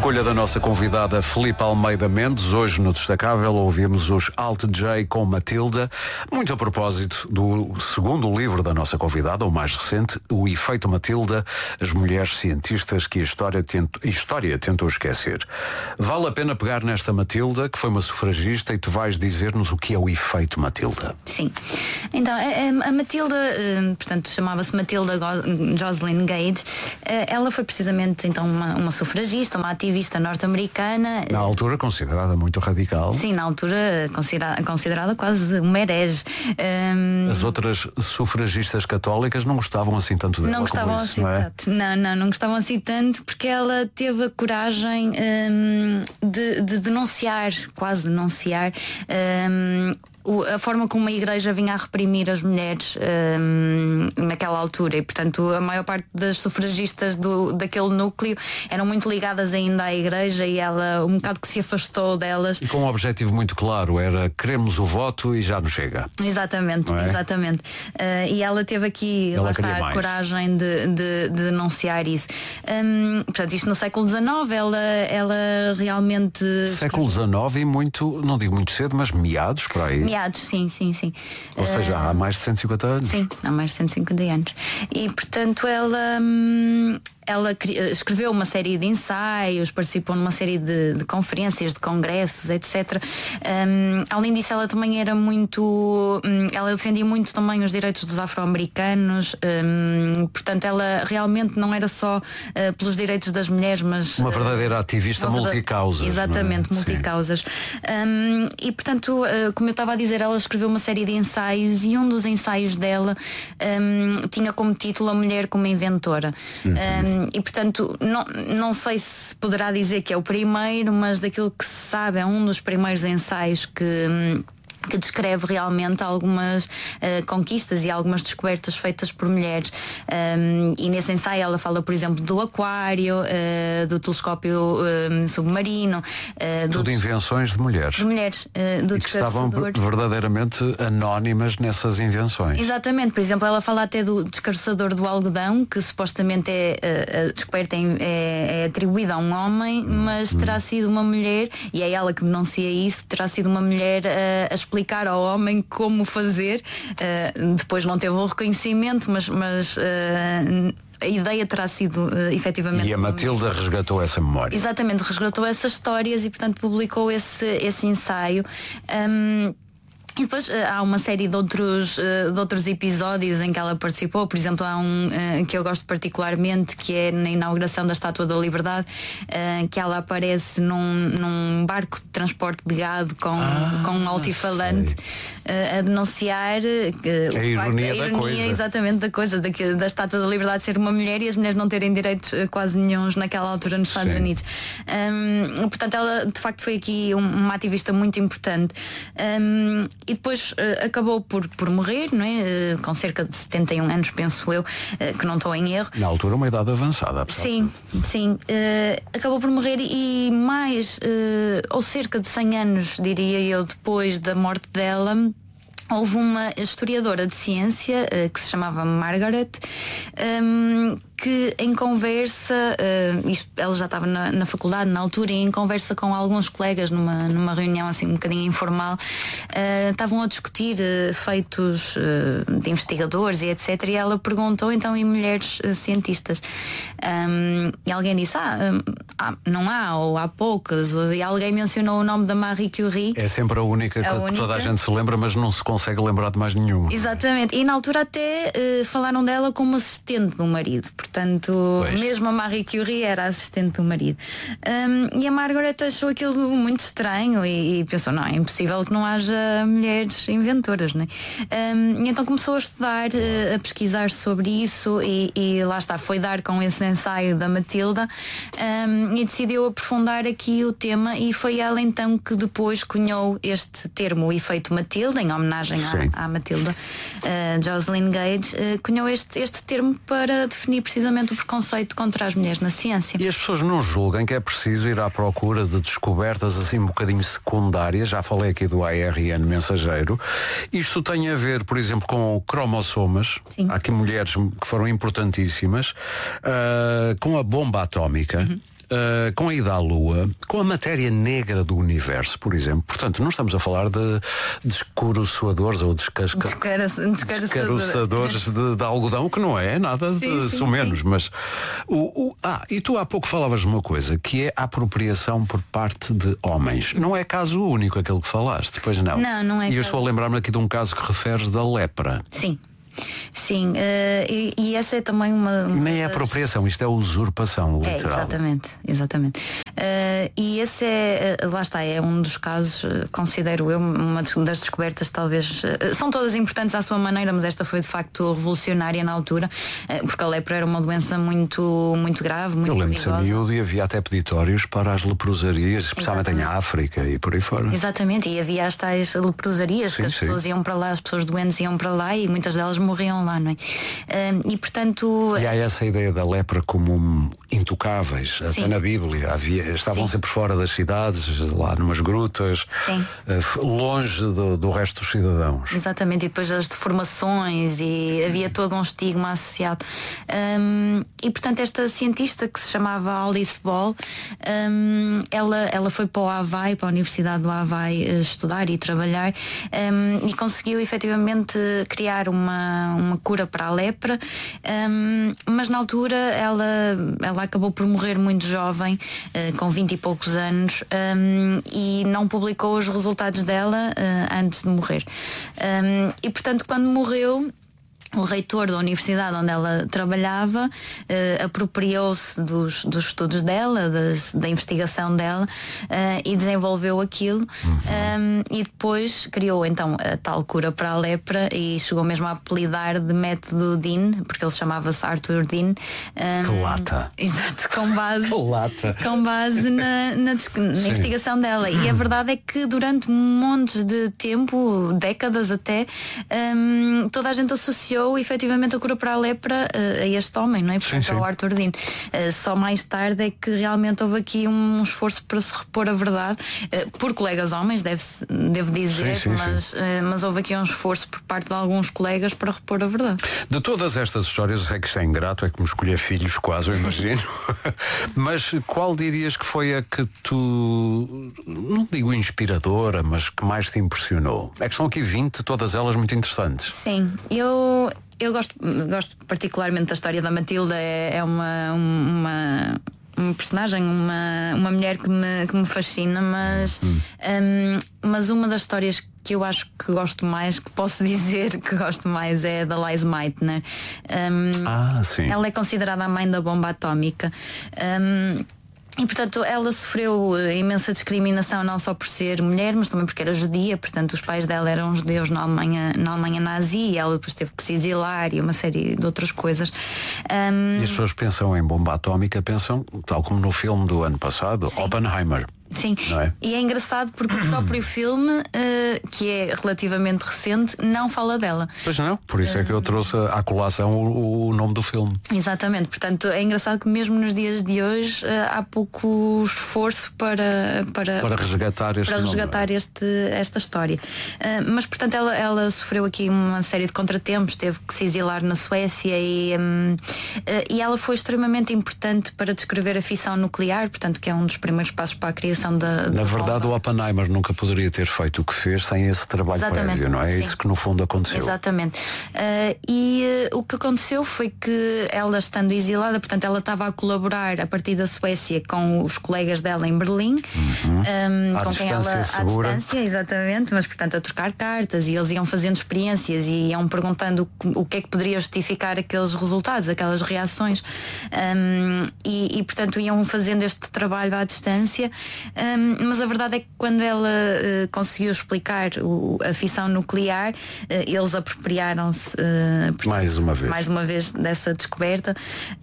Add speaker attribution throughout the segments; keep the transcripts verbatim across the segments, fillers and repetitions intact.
Speaker 1: escolha da nossa convidada Filipe Almeida Mendes. Hoje no Destacável ouvimos os Alt J com Matilda, muito a propósito do segundo livro da nossa convidada, o mais recente, O Efeito Matilda, as mulheres cientistas que a história, tentou, a história tentou esquecer. Vale a pena pegar nesta Matilda, que foi uma sufragista, e tu vais dizer-nos o que é o Efeito Matilda.
Speaker 2: Sim. Então, a, a Matilda, portanto, chamava-se Matilda Jocelyn Gage. Ela foi precisamente então uma, uma sufragista, uma ativista norte-americana.
Speaker 1: Na altura considerada muito radical.
Speaker 2: Sim, na altura considerada, considerada quase uma herege. Um...
Speaker 1: As outras sufragistas católicas não gostavam assim tanto dela.
Speaker 2: Não gostavam
Speaker 1: como isso,
Speaker 2: assim
Speaker 1: não é?
Speaker 2: tanto. Não, não, não gostavam assim tanto porque ela teve a coragem um, de, de denunciar, quase denunciar, um, a forma como a igreja vinha a reprimir as mulheres hum, naquela altura, e portanto a maior parte das sufragistas do, daquele núcleo eram muito ligadas ainda à igreja, e ela um bocado que se afastou delas.
Speaker 1: E com um objetivo muito claro, era queremos o voto e já nos chega.
Speaker 2: Exatamente, é? exatamente. Uh, e ela teve aqui
Speaker 1: ela
Speaker 2: lá está, a coragem de, de, de denunciar isso. Um, portanto, isto no século dezenove, ela, ela realmente...
Speaker 1: Século dezenove e muito, não digo muito cedo, mas meados por aí.
Speaker 2: Meados, sim, sim, sim.
Speaker 1: Ou seja, há mais de cento e cinquenta anos.
Speaker 2: Sim, há mais de cento e cinquenta anos. E, portanto, ela... Hum, ela escreveu uma série de ensaios, participou numa série de, de conferências, de congressos, etcétera. Um, além disso, ela também era muito... Um, ela defendia muito também os direitos dos afro-americanos. Um, portanto, ela realmente não era só uh, pelos direitos das mulheres, mas...
Speaker 1: Uma verdadeira ativista
Speaker 2: uma verdade...
Speaker 1: multicausas.
Speaker 2: Exatamente,
Speaker 1: é?
Speaker 2: multicausas. Um, e, portanto, uh, como eu estava a dizer, ela escreveu uma série de ensaios, e um dos ensaios dela um, tinha como título A Mulher como Inventora. Uhum. Um, E portanto, não, não sei se poderá dizer que é o primeiro, mas daquilo que se sabe é um dos primeiros ensaios que... que descreve realmente algumas uh, conquistas e algumas descobertas feitas por mulheres. Um, e nesse ensaio ela fala, por exemplo, do aquário, uh, do telescópio um, submarino. Uh,
Speaker 1: Tudo
Speaker 2: do
Speaker 1: invenções de mulheres.
Speaker 2: De mulheres, uh, do
Speaker 1: e que estavam verdadeiramente anónimas nessas invenções.
Speaker 2: Exatamente. Por exemplo, ela fala até do descarçador do algodão, que supostamente é, a descoberta é, é atribuída a um homem, mas terá hum. sido uma mulher, e é ela que denuncia isso, terá sido uma mulher uh, a explicar ao homem como fazer. Uh, depois não teve o reconhecimento, mas, mas uh, a ideia terá sido uh, efetivamente...
Speaker 1: E a Matilda resgatou essa memória.
Speaker 2: Exatamente, resgatou essas histórias e, portanto, publicou esse, esse ensaio. Um, E depois uh, há uma série de outros, uh, de outros episódios em que ela participou. Por exemplo, há um uh, que eu gosto particularmente, que é na inauguração da Estátua da Liberdade, uh, que ela aparece num, num barco de transporte de gado com, ah, com um altifalante uh, a denunciar uh,
Speaker 1: a,
Speaker 2: o
Speaker 1: ironia
Speaker 2: facto, a ironia
Speaker 1: da coisa.
Speaker 2: exatamente da coisa, da, da Estátua da Liberdade ser uma mulher e as mulheres não terem direitos uh, quase nenhuns naquela altura nos Estados Sim. Unidos. Um, portanto, ela de facto foi aqui um, uma ativista muito importante. Um, E depois uh, acabou por, por morrer, não é? Uh, com cerca de setenta e um anos, penso eu, uh, que não estou em erro.
Speaker 1: Na altura uma idade avançada.
Speaker 2: Sim, sim. Uh, acabou por morrer e mais, uh, ou cerca de cem anos, diria eu, depois da morte dela, houve uma historiadora de ciência uh, que se chamava Margaret, um, que em conversa, uh, isto, ela já estava na, na faculdade na altura, e em conversa com alguns colegas numa, numa reunião assim um bocadinho informal, uh, estavam a discutir uh, feitos uh, de investigadores e etcétera. E ela perguntou, então, e mulheres uh, cientistas? Um, e alguém disse, ah, ah, não há, ou há poucas. E alguém mencionou o nome da Marie Curie.
Speaker 1: É sempre a única, a que única. toda a gente se lembra, mas não se consegue lembrar de mais nenhuma.
Speaker 2: Exatamente. E na altura até uh, falaram dela como assistente do marido. Portanto, pois. Mesmo a Marie Curie era assistente do marido. Um, e a Margaret achou aquilo muito estranho e, e pensou, não, é impossível que não haja mulheres inventoras, não é? Um, e então começou a estudar, uh, a pesquisar sobre isso e, e lá está, foi dar com esse ensaio da Matilda, um, e decidiu aprofundar aqui o tema, e foi ela então que depois cunhou este termo, o efeito Matilda, em homenagem à, à Matilda uh, Jocelyn Gage, uh, cunhou este, este termo para definir precisamente o preconceito contra as mulheres na ciência.
Speaker 1: E as pessoas não julguem que é preciso ir à procura de descobertas assim um bocadinho secundárias. Já falei aqui do A R N mensageiro. Isto tem a ver, por exemplo, com cromossomas.
Speaker 2: Sim.
Speaker 1: Há aqui mulheres que foram importantíssimas, uh, com a bomba atómica. Uhum. uh, com a ida à Lua, com a matéria negra do universo, por exemplo. Portanto, não estamos a falar de descoroçoadores ou descasca...
Speaker 2: Descara...
Speaker 1: descaroçadores de, de algodão, que não é nada
Speaker 2: sim,
Speaker 1: de sumenos, mas o, o, ah, e tu há pouco falavas de uma coisa, que é a apropriação por parte de homens. Não é caso único aquele que falaste, pois não?
Speaker 2: Não, não é.
Speaker 1: E eu
Speaker 2: caso.
Speaker 1: estou a lembrar-me aqui de um caso que referes da lepra.
Speaker 2: Sim. Sim, uh, e, e essa é também uma... uma
Speaker 1: Nem é
Speaker 2: das...
Speaker 1: apropriação, isto é usurpação literal.
Speaker 2: É, exatamente, exatamente. Uh, e esse é, uh, lá está, é um dos casos, uh, considero eu, uma das descobertas talvez, uh, são todas importantes à sua maneira, mas esta foi de facto revolucionária na altura, uh, porque a lepra era uma doença muito, muito grave, muito
Speaker 1: perigosa. Eu
Speaker 2: perigosa.
Speaker 1: lembro-me de ser miúdo e havia até peditórios para as leprosarias, especialmente exatamente. Em África e por aí fora.
Speaker 2: Exatamente, e havia as tais leprosarias, sim, que as sim. pessoas iam para lá, as pessoas doentes iam para lá e muitas delas morriam lá, não é? Uh, e portanto...
Speaker 1: E há essa ideia da lepra como um, intocáveis, sim. Até na Bíblia havia, estavam sim. sempre fora das cidades, lá numas grutas, uh, longe do, do resto dos cidadãos.
Speaker 2: Exatamente, e depois as deformações e havia todo um estigma associado. Um, e portanto esta cientista que se chamava Alice Ball, um, ela, ela foi para o Havaí, para a Universidade do Havaí estudar e trabalhar, um, e conseguiu efetivamente criar uma, uma cura para a lepra, um, mas na altura ela, ela acabou por morrer muito jovem, uh, com vinte e poucos anos, um, e não publicou os resultados dela uh, antes de morrer. Um, e portanto quando morreu, o reitor da universidade onde ela trabalhava uh, apropriou-se dos, dos estudos dela, das, da investigação dela, uh, e desenvolveu aquilo, uhum. um, e depois criou então a tal cura para a lepra e chegou mesmo a apelidar de método Dean, porque ele chamava-se Arthur Dean. Um,
Speaker 1: que lata!
Speaker 2: Exato, com base,
Speaker 1: que lata.
Speaker 2: Com base na, na, na investigação dela. E a verdade é que durante montes de tempo, décadas até, um, toda a gente associou efetivamente a cura para a lepra uh, a este homem, não é? Portanto, sim, sim. Ao Arthur Dean. Uh, só mais tarde é que realmente houve aqui um esforço para se repor a verdade, uh, por colegas homens, deve devo dizer, sim, sim, mas, sim. Uh, mas houve aqui um esforço por parte de alguns colegas para repor a verdade.
Speaker 1: De todas estas histórias, eu sei que isto é ingrato, é como escolher filhos quase, eu imagino. Mas qual dirias que foi a que tu, não digo inspiradora, mas que mais te impressionou? É que são aqui vinte, todas elas muito interessantes.
Speaker 2: Sim, eu... Eu gosto, gosto particularmente da história da Matilda, é, é uma, uma, uma personagem, uma, uma mulher que me, que me fascina, mas, hum. um, mas uma das histórias que eu acho que gosto mais, que posso dizer que gosto mais, é da Lise Meitner. Um,
Speaker 1: ah, sim.
Speaker 2: Ela é considerada a mãe da bomba atómica. Um, E portanto ela sofreu imensa discriminação, não só por ser mulher, mas também porque era judia. Portanto os pais dela eram judeus na Alemanha, na Alemanha nazi, e ela depois teve que se exilar e uma série de outras coisas. um...
Speaker 1: E as pessoas pensam em bomba atómica, pensam, tal como no filme do ano passado, sim. Oppenheimer.
Speaker 2: Sim, é? E é engraçado porque o próprio filme, uh, que é relativamente recente, não fala dela.
Speaker 1: Pois não, por isso é que eu trouxe à colação o, o nome do filme.
Speaker 2: Exatamente, portanto é engraçado que mesmo nos dias de hoje uh, há pouco esforço para, para,
Speaker 1: para resgatar, este,
Speaker 2: para resgatar
Speaker 1: nome.
Speaker 2: este, esta história. Uh, mas portanto ela, ela sofreu aqui uma série de contratempos, teve que se exilar na Suécia e, um, uh, e ela foi extremamente importante para descrever a fissão nuclear, portanto que é um dos primeiros passos para a criação Da, da
Speaker 1: Na verdade
Speaker 2: bomba.
Speaker 1: O Oppenheimer nunca poderia ter feito o que fez sem esse trabalho
Speaker 2: Exatamente,
Speaker 1: prévio, não é? É
Speaker 2: sim.
Speaker 1: isso que no fundo aconteceu.
Speaker 2: Exatamente. Uh, e uh, o que aconteceu foi que ela, estando exilada, portanto ela estava a colaborar a partir da Suécia com os colegas dela em Berlim,
Speaker 1: uhum.
Speaker 2: um,
Speaker 1: à
Speaker 2: com quem ela
Speaker 1: segura.
Speaker 2: à distância, exatamente, mas portanto a trocar cartas, e eles iam fazendo experiências e iam perguntando o, o que é que poderia justificar aqueles resultados, aquelas reações, um, e, e portanto iam fazendo este trabalho à distância. Um, mas a verdade é que quando ela uh, conseguiu explicar o, a fissão nuclear, uh, eles apropriaram-se uh, portanto,
Speaker 1: mais uma vez
Speaker 2: mais uma vez dessa descoberta,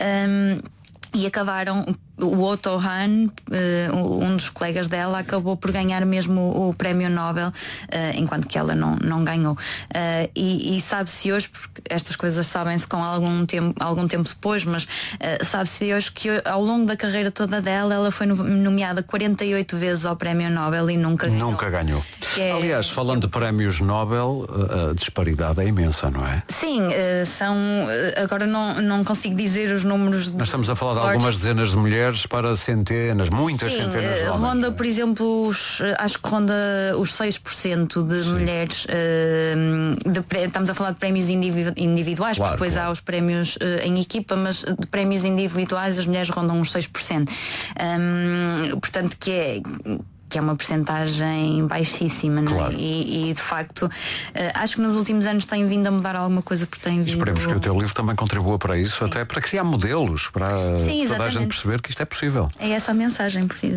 Speaker 2: um, e acabaram. O Otto Hahn, uh, um dos colegas dela, acabou por ganhar mesmo o, o prémio Nobel, uh, enquanto que ela não, não ganhou. Uh, e e sabe-se hoje, porque estas coisas sabem-se com algum tempo, algum tempo depois, mas uh, sabe-se hoje que ao longo da carreira toda dela, ela foi nomeada quarenta e oito vezes ao prémio Nobel e nunca ganhou.
Speaker 1: Nunca ganhou.
Speaker 2: É,
Speaker 1: Aliás, falando de prémios Nobel, a disparidade é imensa, não é?
Speaker 2: Sim, uh, são. Uh, agora não, não consigo dizer os números.
Speaker 1: Nós estamos a falar de algumas dezenas de mulheres mulheres para centenas, muitas
Speaker 2: Sim,
Speaker 1: centenas de homens.
Speaker 2: Ronda, por exemplo, os, acho que ronda os seis por cento de Sim. mulheres, uh, de, estamos a falar de prémios individuais, claro, porque depois claro. há os prémios uh, em equipa, mas de prémios individuais as mulheres rondam uns seis por cento. Um, portanto, que é... que é uma percentagem baixíssima, claro. Não é? e, e de facto uh, acho que nos últimos anos tem vindo a mudar alguma coisa, porque tem vindo...
Speaker 1: Esperemos que o teu livro também contribua para isso, Sim. até para criar modelos, para Sim, toda a gente perceber que isto é possível.
Speaker 2: É essa a mensagem,